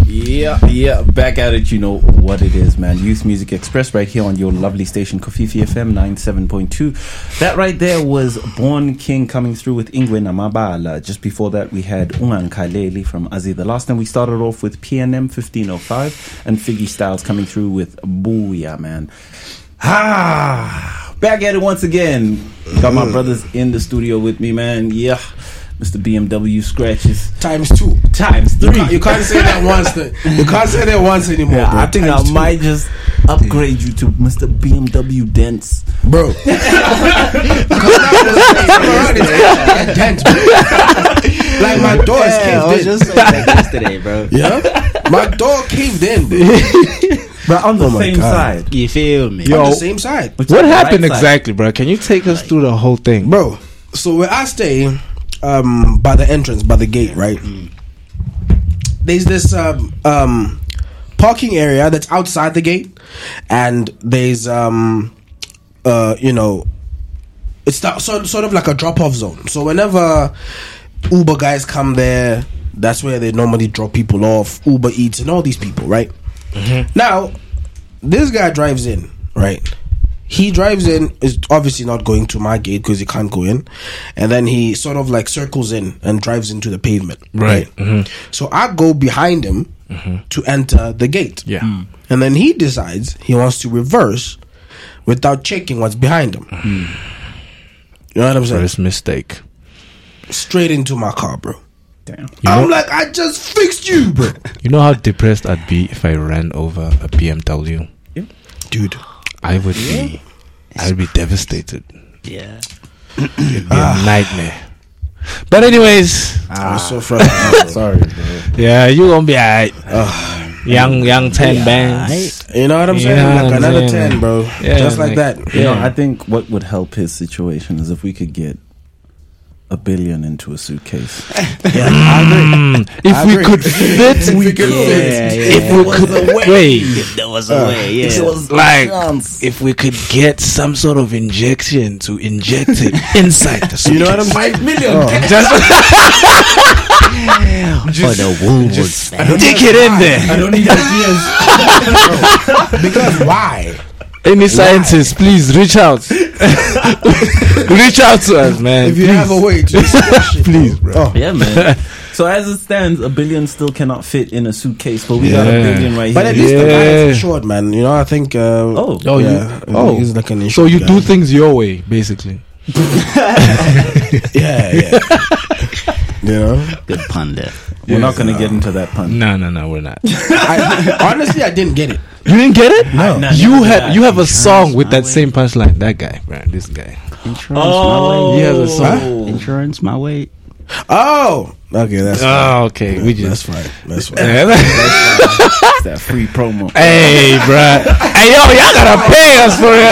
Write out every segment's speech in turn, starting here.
Yeah, back at it. You know what it is, man. Youth Music Express right here on your lovely station, Kofifi FM 97.2. That right there was Born King coming through with Ingwe Namabala. Just before that, we had Ungan Kaleli from Azi. The last time we started off with PNM 1505 and Figgy Styles coming through with Booyah, man. Back at it once again. Got my brothers in the studio with me, man. Yeah. Mr. BMW Scratches. Times 2. Times 3. You can't say that once. You can't say that once anymore, Yeah, bro. I think I might just upgrade you to Mr. BMW Dents. Bro. Dense, bro. Like my door is caved in. I was just saying that yesterday, bro. Yeah? My door caved in, bro. But on the Oh my same God. side. You feel me? On the same side. Which What is the happened right side. exactly, bro? Can you take us through the whole thing? Bro, so where I stay, by the entrance, by the gate, right? There's this parking area that's outside the gate, and there's it's that sort of like a drop-off zone. So whenever Uber guys come there, that's where they normally drop people off. Uber Eats and all these people, right? Now, this guy drives in, right? He drives in, is obviously not going to my gate because he can't go in, and then he sort of like circles in and drives into the pavement, right? So I go behind him to enter the gate, Yeah. and then he decides he wants to reverse without checking what's behind him. You know what I'm saying? First mistake. Straight into my car, bro. Damn. I'm like, I just fixed you, bro. You know how depressed I'd be if I ran over a BMW? Dude. I would be. I'd be devastated. Yeah. It'd be a nightmare. But anyways, I was so frustrated. Sorry, bro. yeah, you gonna be alright. Young 10 bands. You know what I'm saying? Yeah, Like I'm another saying, 10, bro. Yeah, Just like like- that. You know, Yeah. I think what would help his situation is if we could get $1 billion into a suitcase. If we could fit, If we could Yeah, fit. yeah. if we could wait, If there was a way, yeah. like if we could get some sort of injection to inject it inside the suitcase. You know what I'm saying? $5 million. For the Woolworths, Stick it in there. I don't need ideas. Because why? Any scientists, please reach out. Reach out to us, man. If you please. have a way to squash it, Please, bro. Oh. Yeah, man. So as it stands, $1 billion still cannot fit in a suitcase, but we got $1 billion right But at here. least the guy Yeah. is insured, man. You know, I think. Oh, yeah. He's like an so insured you guy. do things your way, basically. Yeah. You know? Good pun there. We're not going to get into that pun. No, we're not. Honestly, I didn't get it. You didn't get it? No. You have a song with that same punchline. That guy, man, this guy. Insurance my way. He has a song. Insurance my way. Oh, okay, that's fine. Oh, okay. We That's just. fine. That's fine. It's that free promo. Hey, bruh. Hey, yo, y'all gotta pay us for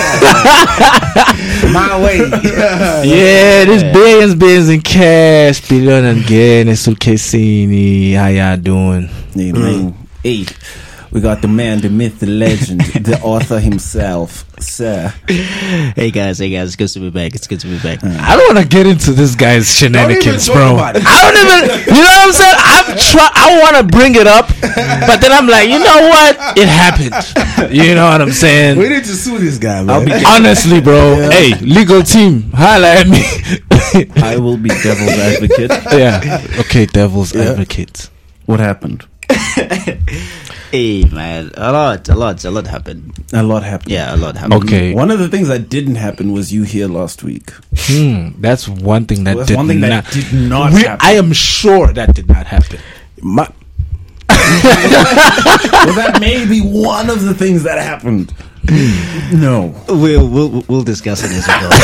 it. My way. Yeah, this billions in cash. Billion again. It's Cassini. How y'all doing? Yeah, man. Hey, we got the man, the myth, the legend, the author himself, sir. Hey guys, it's good to be back. I don't want to get into this guy's shenanigans, talk bro. about it. I don't even, you know what I'm saying? I want to bring it up, but then I'm like, you know what? It happened. You know what I'm saying? We need to sue this guy, man. Honestly, bro. Hey, legal team, holla at me. I will be devil's advocate. Yeah. Okay, devil's advocate. What happened? Hey man, a lot happened. A lot happened. Yeah, a lot happened. Okay. One of the things that didn't happen was you here last week. That's one thing that That's did one thing not. that did not We- happen. I am sure that did not happen. My, Was that maybe one of the things that happened? No. We'll discuss it as we go.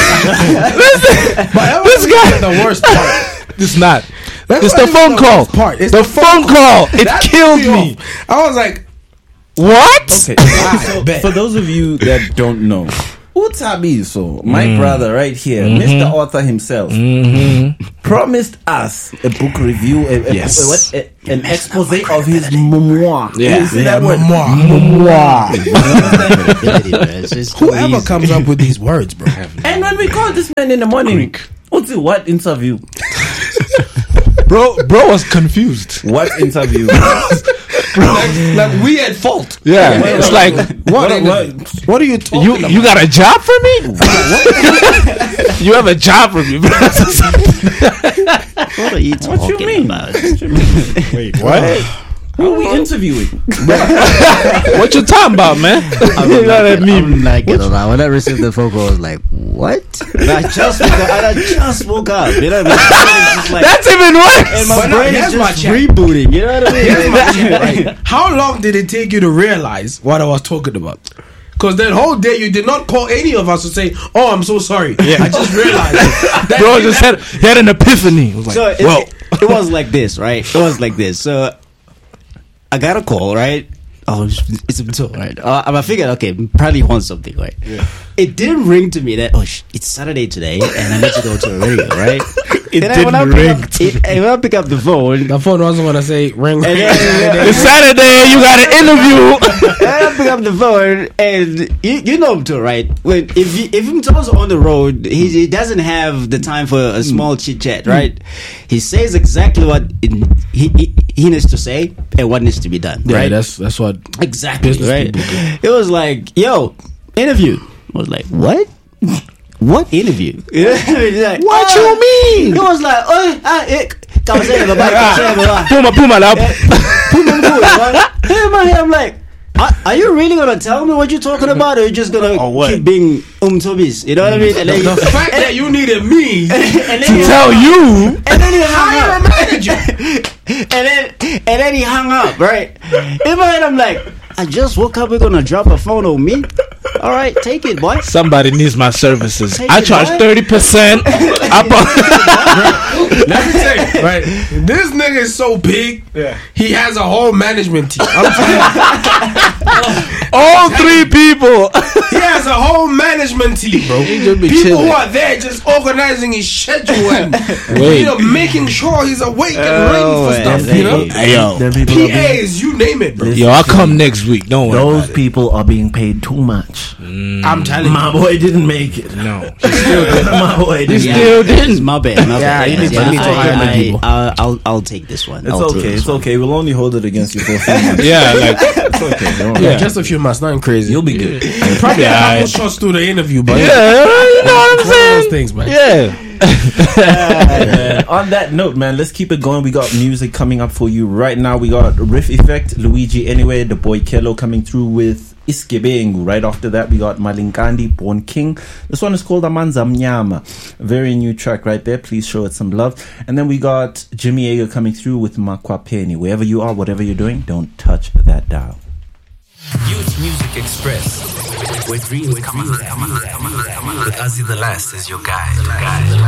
This guy. the worst part. It's not. That's It's not the even phone the call. worst part. It's The phone call. It That killed threw me. off. I was like, What? Okay. So, bet. for those of you that don't know, Utabiso, my brother right here, Mr. Author himself, promised us a book review, an expose of his memoir. Yeah. You see that word? whoever comes up with these words, bro. And when we called this man in the morning, what interview? Bro was confused. What interview? like we at fault. Yeah, it's like What are you talking about? you got a job for me? You have a job for me, bro. What are you talking about? Wait, what? Who are we interviewing? What you talking about, man? I'm not gonna lie. When I received the phone call, I was like, "What?" And I just woke up. You know what I mean? Just like, That's even worse. and my But no, brain here's is my just check. rebooting. You know what I mean? Here's my shit, right? How long did it take you to realize what I was talking about? Because that whole day you did not call any of us to say, "Oh, I'm so sorry." I just realized that Bro just had an epiphany. It was like, So whoa. it was like this, right? It was like this. So I got a call, right? Oh, it's a so right. I figured, okay, probably want something, right? Yeah. It didn't ring to me that it's Saturday today, and I need to go to the radio, right? When I pick up the phone, the phone wasn't gonna say ring. and then, It's Saturday. You got an interview. I pick up the phone, and you know him too, right? When if him tells on the road, he doesn't have the time for a small chit chat, right? He says exactly what he needs to say and what needs to be done, right? That's what Exactly, business right? people do. It was like, yo, interview. I was like, what? What interview? What you mean? It was like, Puma lap. In my head, I'm like, are you really gonna tell me what you're talking about, or are you just gonna keep being tobis? You know what I mean? And then The fact that you needed me and To tell you. and then he hung hire a up. manager. and then he hung up, right? In my head, I'm like, I just woke up. We're gonna drop a phone on me. All right, take it, boy. Somebody needs my services. Take I it, charge boy. 30%. Let me tell you, right? This nigga is so big. He has a whole management team. I'm telling All three people. you, he has a whole management team, bro. just be People chilling. who are there just organizing his schedule and Wait. making sure he's awake and ready for stuff. man. You know, Hey, yo. Them people are being, PAs, you name it, bro. Yo, I'll come next week. Don't worry. those about it. people are being paid too much. I'm telling you. My boy didn't make it. No. My boy didn't. Still didn't. It's my bad. My Yeah, bad. you need to hire them people. I'll take this one. It's I'll take okay. this It's one. okay. We'll only hold it against you for a few months. Yeah, like, It's okay. Don't worry. Yeah. Just a few months, nothing crazy. You'll be good. Probably a couple alright. shots through the interview, but yeah, you know what I'm it's one of saying? those things, man. Yeah. On that note, man, let's keep it going. We got music coming up for you right now. We got Riff Effect, Luigi Anyway, the boy Kello coming through with Iskebengu. Right after that, we got Malinkandi, Born King. This one is called Amanza Mnyama. Very new track right there. Please show it some love. And then we got Jimmy Yeager coming through with Makwapeni. Wherever you are, whatever you're doing, don't touch that dial. Youth Music Express with Ozzy the Last is your guide.